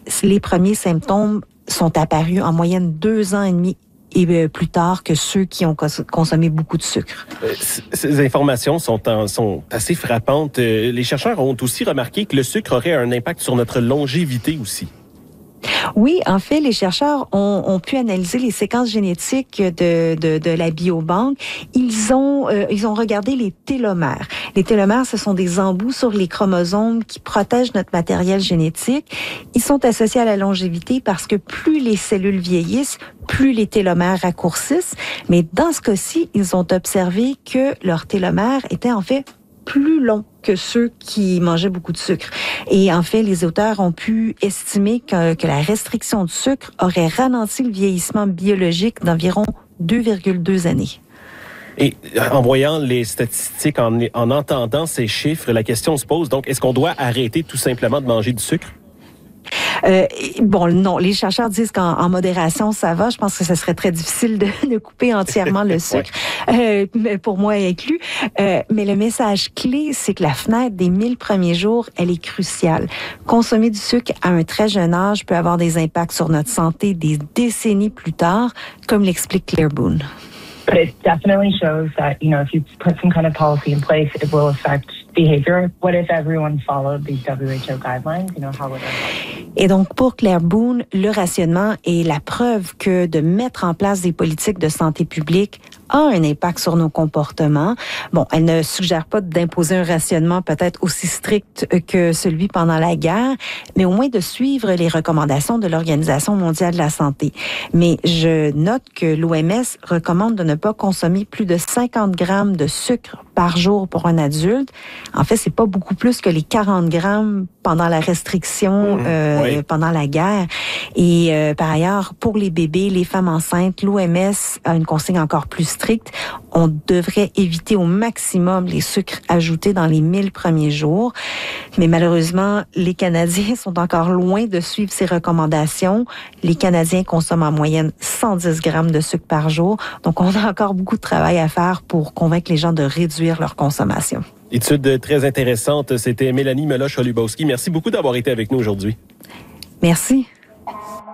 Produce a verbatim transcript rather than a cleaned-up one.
les premiers symptômes sont apparus en moyenne deux ans et demi et plus tard que ceux qui ont cons- consommé beaucoup de sucre. Euh, ces informations sont, en, sont assez frappantes. Euh, les chercheurs ont aussi remarqué que le sucre aurait un impact sur notre longévité aussi. Oui, en fait, les chercheurs ont, ont pu analyser les séquences génétiques de, de, de la biobanque. Ils ont, euh, ils ont regardé les télomères. Les télomères, ce sont des embouts sur les chromosomes qui protègent notre matériel génétique. Ils sont associés à la longévité parce que plus les cellules vieillissent, plus les télomères raccourcissent. Mais dans ce cas-ci, ils ont observé que leurs télomères étaient en fait plus longs que ceux qui mangeaient beaucoup de sucre. Et en fait, les auteurs ont pu estimer que, que la restriction de sucre aurait ralenti le vieillissement biologique d'environ deux virgule deux années. Et en voyant les statistiques, en, en entendant ces chiffres, la question se pose donc, est-ce qu'on doit arrêter tout simplement de manger du sucre? Euh, bon, non, les chercheurs disent qu'en en modération, ça va. Je pense que ce serait très difficile de, de couper entièrement le sucre, ouais. euh, pour moi inclus. Euh, mais le message clé, c'est que la fenêtre des mille premiers jours, elle est cruciale. Consommer du sucre à un très jeune âge peut avoir des impacts sur notre santé des décennies plus tard, comme l'explique Claire Boone. But it definitely shows that, you know, if you put some kind of policy in place, it will affect behavior. What if everyone followed these W H O guidelines? You know, how would it... Et donc, pour Claire Boone, le rationnement est la preuve que de mettre en place des politiques de santé publique a un impact sur nos comportements. Bon, elle ne suggère pas d'imposer un rationnement peut-être aussi strict que celui pendant la guerre, mais au moins de suivre les recommandations de l'Organisation mondiale de la santé. Mais je note que l'O M S recommande de ne pas consommer plus de cinquante grammes de sucre par jour pour un adulte. En fait, c'est pas beaucoup plus que les quarante grammes pendant la restriction, mmh, euh, oui. pendant la guerre. Et euh, par ailleurs, pour les bébés, les femmes enceintes, l'O M S a une consigne encore plus stricte. On devrait éviter au maximum les sucres ajoutés dans les mille premiers jours. Mais malheureusement, les Canadiens sont encore loin de suivre ces recommandations. Les Canadiens consomment en moyenne cent dix grammes de sucre par jour. Donc, on a encore beaucoup de travail à faire pour convaincre les gens de réduire leur consommation. Étude très intéressante. C'était Mélanie Meloche-Holubowski. Merci beaucoup d'avoir été avec nous aujourd'hui. Merci.